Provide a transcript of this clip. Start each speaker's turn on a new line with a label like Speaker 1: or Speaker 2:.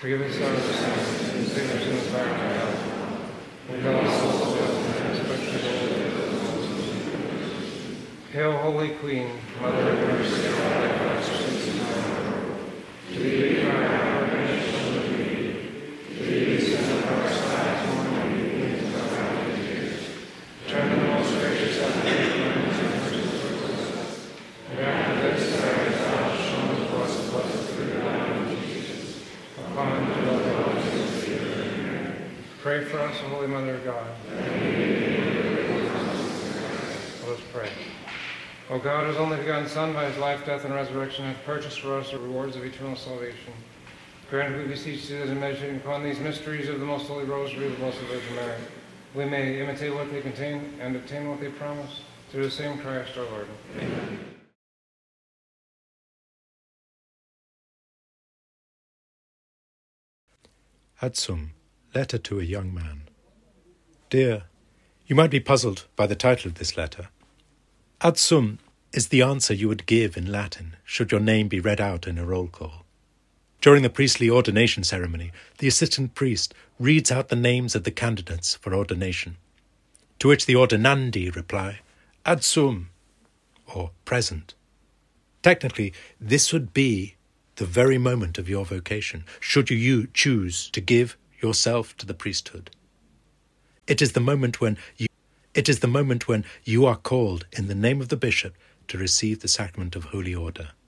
Speaker 1: Forgive us our sins, and save us from the fire of hell. Lead all souls to heaven, especially those. Hail, Holy Queen, Mother of mercy, and all thy blessings in heaven. To thee we cry, our redemption of thee. To thee we send up our sighs, mourning and weeping in our valley tears. Turn to the most gracious of the cleanse and mercy towards us. And after this, thou hast shown us blessed, blessed through the Lamb of Jesus. Upon the blood of Jesus, pray for us, O Holy Mother of God. Let us pray. O God, whose only begotten Son, by his life, death, and resurrection, hath purchased for us the rewards of eternal salvation, grant, we beseech thee, that in meditating upon these mysteries of the most holy rosary of the Blessed Virgin Mary, we may imitate what they contain and obtain what they promise, through the same Christ our Lord. Amen.
Speaker 2: Adsum, letter to a young man. Dear, you might be puzzled by the title of this letter. Adsum is the answer you would give in Latin should your name be read out in a roll call. During the priestly ordination ceremony, the assistant priest reads out the names of the candidates for ordination, to which the ordinandi reply, Adsum, or present. Technically, this would be the very moment of your vocation, should you choose to give yourself to the priesthood. It is the moment when you are called in the name of the bishop to receive the sacrament of holy order.